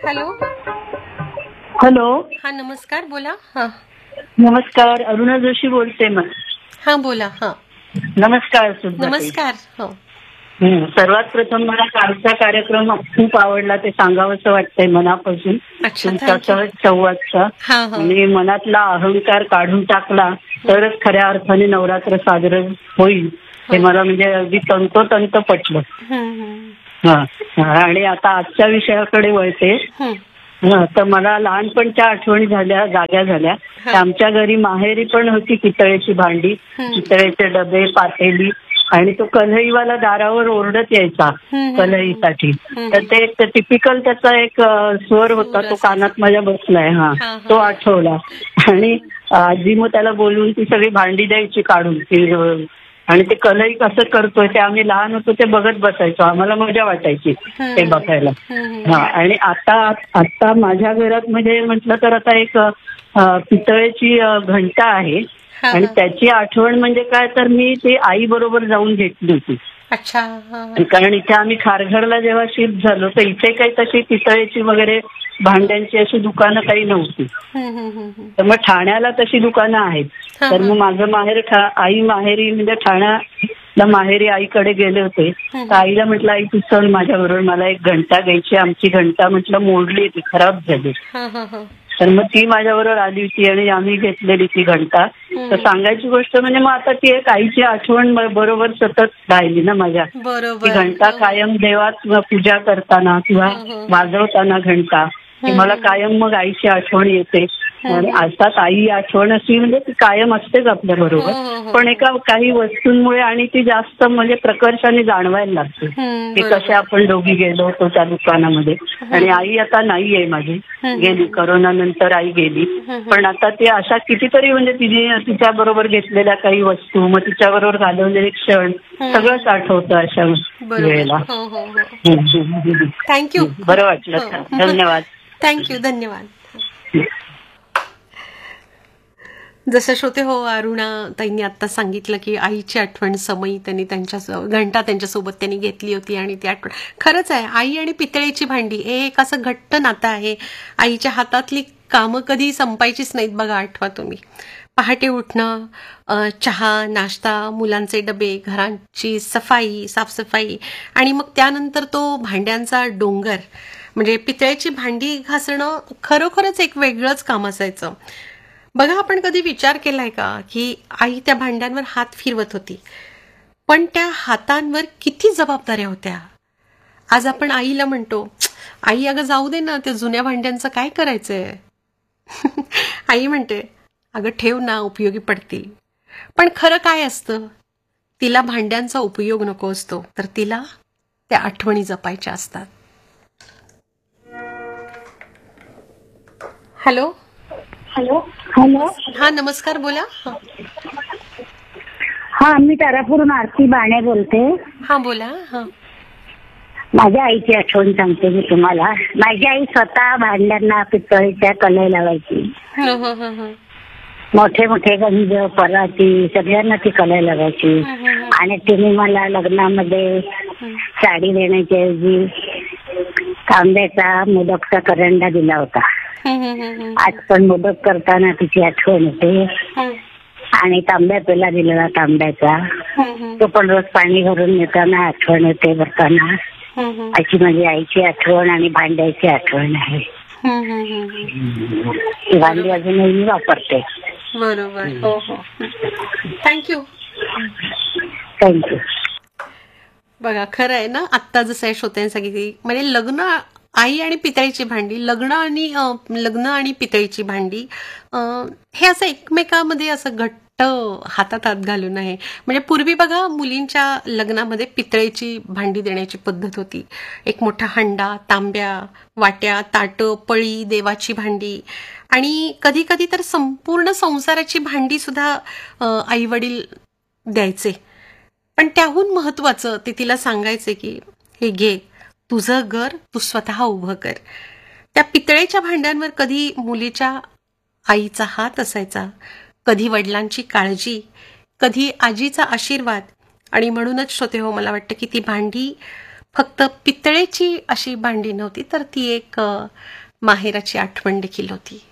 Hello. Hello. हा नमस्कार, बोला. हा नमस्कार, अरुणा जोशी बोलते. मग हा बोला. हा नमस्कार सुद्धा. नमस्कार. हो. सर्वात प्रथम मला कालचा कार्यक्रम खूप आवडला, ते सांगावंसं वाटतंय मनापासून. अच्छा, तुमचा थँक्यू. सहज संवादचा हा हा आणि मनातला अहंकार काढून टाकला तरच खऱ्या अर्थाने नवरात्र साजरं होईल, हे मला म्हणजे अगदी तंतोतंत पटलं. आणि आता आजच्या विषयाकडे वळते. तर मला लहानपणच्या आठवणी जाग्या झाल्या. आमच्या घरी माहेरी पण होती पितळेची भांडी, पितळेचे डबे, पातेली, आणि तो कल्हईवाला दारावर ओरडत यायचा कल्हईसाठी. तर ते टिपिकल त्याचा एक स्वर होता, तो कानात माझ्या बसलाय. तो आठवला. आणि आजी मग त्याला बोलून ती सगळी भांडी द्यायची काढून ती, आणि ते कलई कसं करतोय ते आम्ही लहान होतो ते बघत बसायचो, आम्हाला मजा वाटायची ते बघायला. आणि आता माझ्या घरात म्हणजे म्हटलं तर आता एक पितळेची घंटा आहे, आणि त्याची आठवण म्हणजे काय तर मी ती आई बरोबर जाऊन घेतली होती. अच्छा. कारण इथे आम्ही खारघरला जेव्हा शिफ्ट झालो तर इथे काही तशी पितळेची वगैरे भांड्यांची अशी दुकानं काही नव्हती. तर मग ठाण्याला तशी दुकानं आहेत. तर मग माझं माहेर आई माहेरी म्हणजे ठाण्याला माहेरी आईकडे गेले होते. तर आईला म्हटलं, आई तू चल माझ्या बरोबर, मला एक घंटा घ्यायची. आमची घंटा म्हटलं मोडली, ती खराब झाली. तर मग ती माझ्याबरोबर आली होती आणि आम्ही घेतलेली ती घंटा. तर सांगायची गोष्ट म्हणजे मग आता ती एक आईची आठवण बरोबर सतत राहिली ना माझ्या. ती घंटा कायम देवात पूजा करताना किंवा वाजवताना घंटा की मला कायम मग आईची आठवण येते. आणि अर्थात आई आठवण अशी म्हणजे ती कायम असतेच आपल्या बरोबर, पण एका काही वस्तूंमुळे आणि ती जास्त म्हणजे प्रकर्षाने जाणवायला लागते की कसे आपण दोघी गेलो होतो त्या दुकानामध्ये. आणि आई आता नाहीये माझी, गेली, करोना नंतर आई गेली. पण आता ती अशा कितीतरी म्हणजे तिच्या बरोबर घेतलेल्या काही वस्तू, मग तिच्या बरोबर घालवलेले क्षण सगळंच आठवतं अशा वेळेला. थँक्यू. बरं वाटलं. धन्यवाद. थँक्यू. धन्यवाद. जसं श्रोते हो, अरुणा ताईंनी आता सांगितलं की आईची आठवण समयी त्यांनी घंटा त्यांच्यासोबत त्यांनी घेतली होती, आणि ती आठवण खरंच आहे. आई आणि पितळेची भांडी हे एक असं घट्ट नातं आहे. आईच्या हातातली कामं कधी संपायचीच नाहीत बघा. आठवा तुम्ही, पहाटे उठणं, चहा, नाश्ता, मुलांचे डबे, घरांची साफसफाई, आणि मग त्यानंतर तो भांड्यांचा डोंगर. म्हणजे पितळेची भांडी घासणं खरोखरच एक वेगळंच काम असायचं बघा. आपण कधी विचार केलाय का की आई त्या भांड्यांवर हात फिरवत होती, पण त्या हातांवर किती जबाबदाऱ्या होत्या. आज आपण आईला म्हणतो, आई अगं जाऊ दे ना, त्या जुन्या भांड्यांचं काय करायचंय. आई म्हणते, अगं ठेव ना, उपयोगी पडतील. पण खरं काय असतं, तिला भांड्यांचा उपयोग नको असतो, तर तिला त्या आठवणी जपायच्या असतात. हॅलो. हॅलो. हॅलो. हा नमस्कार, बोला. हा, मी तारापूरून आरती बाणे बोलते. हा बोला. हा, माझ्या आईची आठवण सांगते मी तुम्हाला. माझी आई स्वतः भांड्यांना पितळीच्या कलई लावायची. मोठे मोठे गंज, पराती सगळ्यांना ती कलई लावायची. आणि तिने मला लग्नामध्ये साडी देण्याच्या ऐवजी तांब्याचा मोदकचा करंडा दिला होता. आज पण मोदक करताना तिची आठवण येते. आणि तांब्या पेला दिलेला तांब्याचा, तो पण रोज पाणी भरून येताना आठवण येते भरताना. अशी माझी आईची आठवण आणि भांड्याची आठवण आहे. ती भांडी अजूनही मी वापरते. बरोबर. हो हो, थँक्यू. थँक्यू. बघा, खरं आहे ना, आत्ता जसं आहे श्रोत्यांनी सांगितली, म्हणजे लग्न, आई आणि पितळीची भांडी, लग्न आणि पितळीची भांडी, हे असं एकमेकांमध्ये असं घट्ट हातात हात घालून आहे. म्हणजे पूर्वी बघा, मुलींच्या लग्नामध्ये पितळेची भांडी देण्याची पद्धत होती. एक मोठा हंडा, तांब्या, वाट्या, ताटं, पळी, देवाची भांडी, आणि कधी कधी तर संपूर्ण संसाराची भांडी सुद्धा आई वडील द्यायचे. पण त्याहून महत्वाचं ते तिला सांगायचे की हे घे, तुझं घर तू स्वतः उभं कर. त्या पितळेच्या भांड्यांवर कधी मुलीच्या आईचा हात असायचा, कधी वडिलांची काळजी, कधी आजीचा आशीर्वाद. आणि म्हणूनच श्रोते हो, मला वाटतं की ती भांडी फक्त पितळेची अशी भांडी नव्हती, तर ती एक माहेराची आठवण देखील होती.